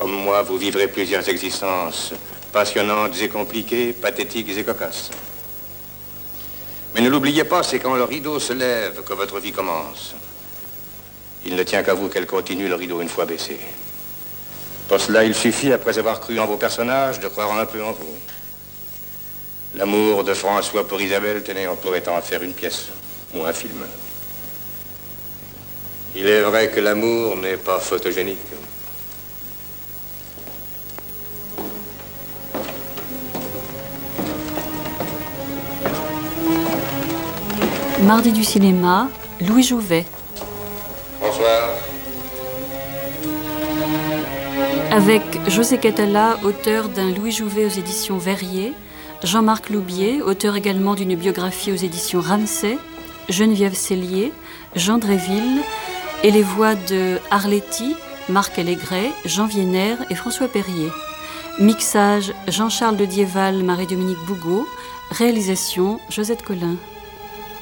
Comme moi, vous vivrez plusieurs existences, passionnantes et compliquées, pathétiques et cocasses. Mais ne l'oubliez pas, c'est quand le rideau se lève que votre vie commence. Il ne tient qu'à vous qu'elle continue le rideau une fois baissé. Pour cela, il suffit, après avoir cru en vos personnages, de croire un peu en vous. L'amour de François pour Isabelle, tenez, on pourrait en faire une pièce ou un film. Il est vrai que l'amour n'est pas photogénique. Mardi du cinéma, Louis Jouvet. Bonsoir. Avec José Catala, auteur d'un Louis Jouvet aux éditions Verrier, Jean-Marc Loubier, auteur également d'une biographie aux éditions Ramsay, Geneviève Cellier, Jean Dréville, et les voix de Arletty, Marc Allégret, Jean Vienner et François Perrier. Mixage Jean-Charles de Diéval, Marie-Dominique Bougaud. Réalisation Josette Collin.